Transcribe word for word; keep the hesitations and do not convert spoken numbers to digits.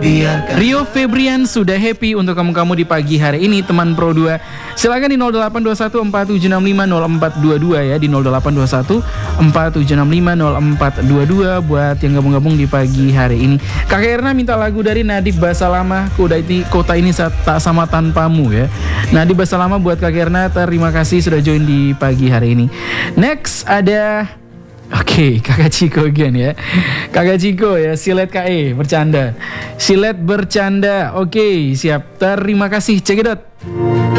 biarkan. Rio Febrian sudah happy untuk kamu-kamu di pagi hari ini, teman Pro dua. Silakan di nol delapan dua satu empat tujuh enam lima nol empat dua dua ya, di nol delapan dua satu empat tujuh enam lima nol empat dua dua buat yang gabung-gabung di pagi hari ini. Kakak Erna minta lagu dari Nadif Basalama, Kota ini, kota ini tak sama tanpamu ya. Nadif Basalama buat Kakak Erna, terima kasih sudah join di pagi hari ini. Next ada Oke, okay, Kakak Ciko again ya. Kakak Ciko ya, Silet K E, bercanda. Silet bercanda. Oke, okay, siap. Terima kasih. Check it out.